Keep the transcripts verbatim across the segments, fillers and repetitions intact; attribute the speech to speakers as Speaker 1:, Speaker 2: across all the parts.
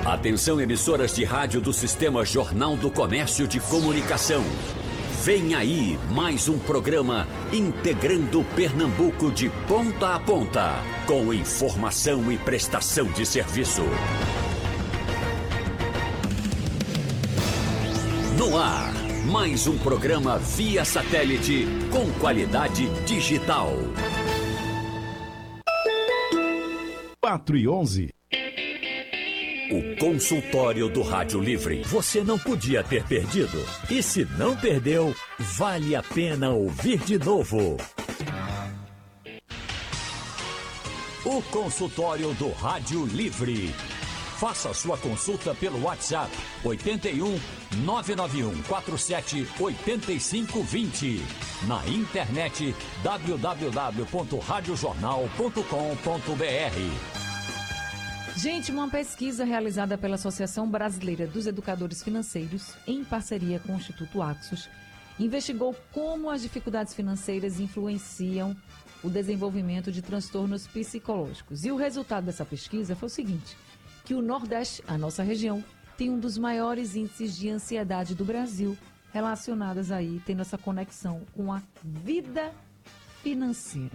Speaker 1: Atenção, emissoras de rádio do Sistema Jornal do Comércio de Comunicação. Vem aí mais um programa integrando Pernambuco de ponta a ponta, com informação e prestação de serviço. No ar, mais um programa via satélite com qualidade digital.
Speaker 2: quatro e onze.
Speaker 1: O consultório do Rádio Livre. Você não podia ter perdido. E se não perdeu, vale a pena ouvir de novo. O consultório do Rádio Livre. Faça sua consulta pelo WhatsApp oito um, nove nove um quatro sete oito cinco dois zero. Na internet w w w ponto rádio jornal ponto com ponto b r.
Speaker 3: Gente, uma pesquisa realizada pela Associação Brasileira dos Educadores Financeiros, em parceria com o Instituto Axos, investigou como as dificuldades financeiras influenciam o desenvolvimento de transtornos psicológicos. E o resultado dessa pesquisa foi o seguinte, que o Nordeste, a nossa região, tem um dos maiores índices de ansiedade do Brasil, relacionadas aí, tendo essa conexão com a vida financeira.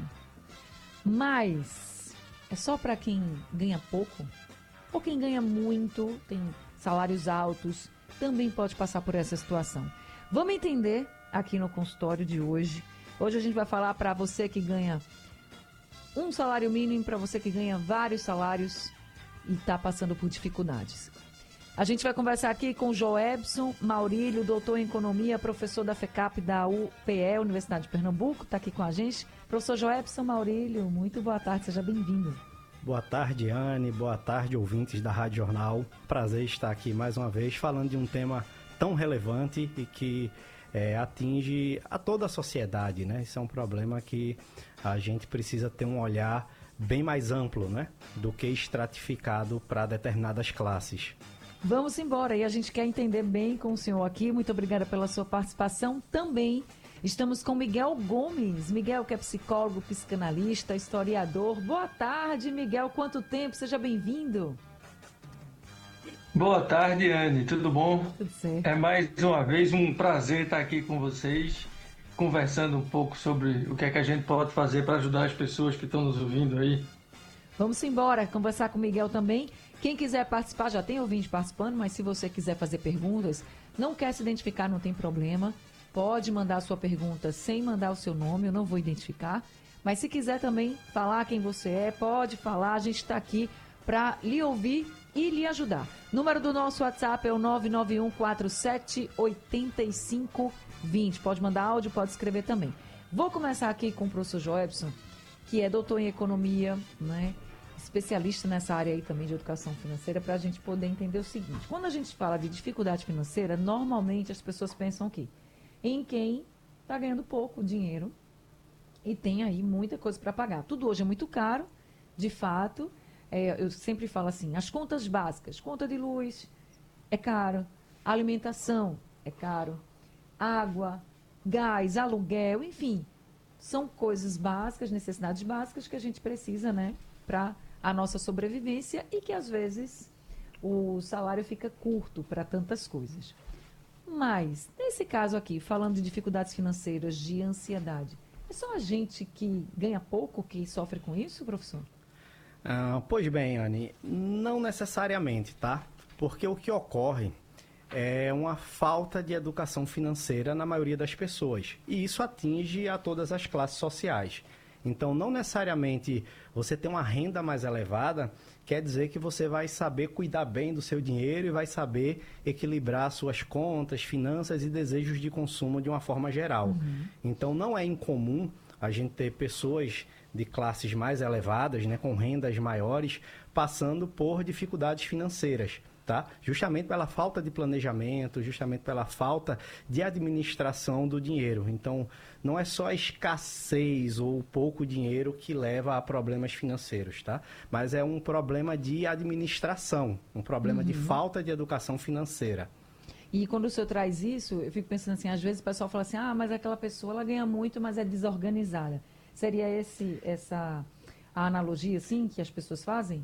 Speaker 3: Mas é só para quem ganha pouco? Ou quem ganha muito, tem salários altos, também pode passar por essa situação? Vamos entender aqui no consultório de hoje. Hoje a gente vai falar para você que ganha um salário mínimo, para você que ganha vários salários e está passando por dificuldades. A gente vai conversar aqui com o Joebson Maurílio, doutor em Economia, professor da FECAP da U P E, Universidade de Pernambuco, está aqui com a gente. Professor Joebson Maurílio, muito boa tarde, seja bem-vindo.
Speaker 4: Boa tarde, Anne, boa tarde, ouvintes da Rádio Jornal. Prazer estar aqui mais uma vez falando de um tema tão relevante e que é, atinge a toda a sociedade, né? Isso é um problema que a gente precisa ter um olhar bem mais amplo, né, do que estratificado para determinadas classes.
Speaker 3: Vamos embora, e a gente quer entender bem com o senhor aqui. Muito obrigada pela sua participação. Também estamos com Miguel Gomes. Miguel, que é psicólogo, psicanalista, historiador. Boa tarde, Miguel. Quanto tempo? Seja bem-vindo.
Speaker 5: Boa tarde, Anne. Tudo bom?
Speaker 3: Tudo certo.
Speaker 5: É mais uma vez um prazer estar aqui com vocês, conversando um pouco sobre o que é que a gente pode fazer para ajudar as pessoas que estão nos ouvindo aí.
Speaker 3: Vamos embora, conversar com o Miguel também. Quem quiser participar, já tem ouvinte participando, mas se você quiser fazer perguntas, não quer se identificar, não tem problema. Pode mandar a sua pergunta sem mandar o seu nome, eu não vou identificar. Mas se quiser também falar quem você é, pode falar, a gente está aqui para lhe ouvir e lhe ajudar. Número do nosso WhatsApp é o nove nove um quatro sete oito cinco dois zero. Pode mandar áudio, pode escrever também. Vou começar aqui com o professor Joebson, que é doutor em economia, né? Especialista nessa área aí também de educação financeira, para a gente poder entender o seguinte. Quando a gente fala de dificuldade financeira, normalmente as pessoas pensam aqui em quem está ganhando pouco dinheiro e tem aí muita coisa para pagar. Tudo hoje é muito caro, de fato. É, eu sempre falo assim, as contas básicas, conta de luz é caro, alimentação é caro, água, gás, aluguel, enfim, são coisas básicas, necessidades básicas que a gente precisa, né, para a nossa sobrevivência e que às vezes o salário fica curto para tantas coisas. Mas, nesse caso aqui, falando de dificuldades financeiras, de ansiedade, é só a gente que ganha pouco que sofre com isso, professor?
Speaker 4: Ah, pois bem, Anne, não necessariamente, tá? Porque o que ocorre é uma falta de educação financeira na maioria das pessoas. E isso atinge a todas as classes sociais. Então, não necessariamente você ter uma renda mais elevada quer dizer que você vai saber cuidar bem do seu dinheiro e vai saber equilibrar suas contas, finanças e desejos de consumo de uma forma geral. Uhum. Então, não é incomum a gente ter pessoas de classes mais elevadas, né, com rendas maiores, passando por dificuldades financeiras. Tá? Justamente pela falta de planejamento, justamente pela falta de administração do dinheiro. Então, não é só a escassez ou o pouco dinheiro que leva a problemas financeiros, tá? Mas é um problema de administração, um problema uhum. de falta de educação financeira.
Speaker 3: E quando o senhor traz isso, eu fico pensando assim, às vezes o pessoal fala assim, ah, mas aquela pessoa ela ganha muito, mas é desorganizada. Seria esse, essa a analogia, assim, que as pessoas fazem?